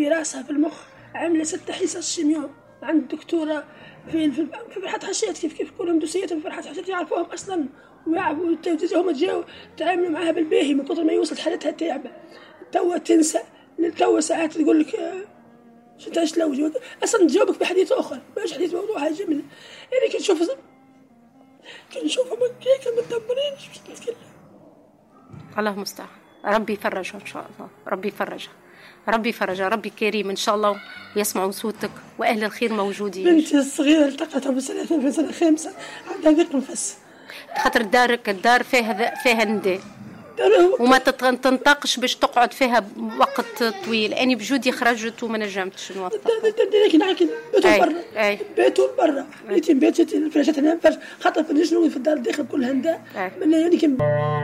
في راسها في المخ عامله 6 حصص شيمياء عند الدكتوره في فرحة حشيت كيف كلهم دوسيتهم في فرحة حشيت يعرفوهم اصلا ويعرفوا هم جاوا تعاملوا معها بالباهي من كثر ما يوصل حالتها تعبه توا تنسى توا ساعات تقول لك شو تعيش لو اصلا تجاوبك بحديث اخر مش حديث موضوعها جمله يعني كنشوفهم هيك متدمرين مش مشكله. الله المستعان. ربي يفرجها ان شاء الله. ربي يفرجها ربي كريم ان شاء الله ويسمعوا صوتك واهل الخير موجودين. بنتي الصغيره التقتها في سنه 5 عندها ضيق نفس خاطر الدار فيها نداء وما تنطقش باش تقعد فيها وقت طويل. اني بجودي خرجت وما نجمتش نوثق. لكن بيتوا برا بيتي الفراشات هنا خاطر في الدار داخل كلها نداء يعني